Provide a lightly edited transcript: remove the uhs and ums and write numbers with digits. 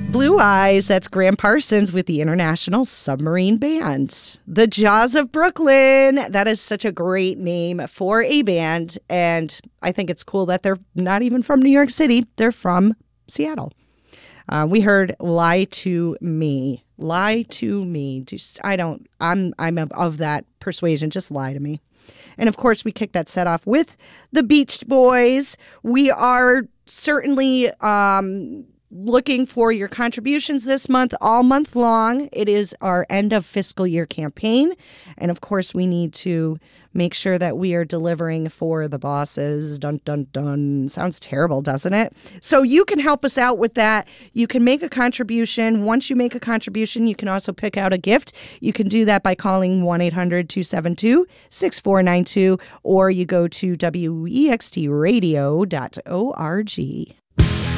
Blue Eyes, that's Graham Parsons with the International Submarine Band. The Jaws of Brooklyn, that is such a great name for a band, and I think it's cool that they're not even from New York City. They're from Seattle. We heard Lie to Me. Lie to me. I'm of that persuasion. Just lie to me. And of course, we kicked that set off with the Beach Boys. We are certainly looking for your contributions this month, all month long. It is our end of fiscal year campaign. And of course, we need to make sure that we are delivering for the bosses. Dun, dun, dun. Sounds terrible, doesn't it? So you can help us out with that. You can make a contribution. Once you make a contribution, you can also pick out a gift. You can do that by calling 1-800-272-6492, or you go to wextradio.org.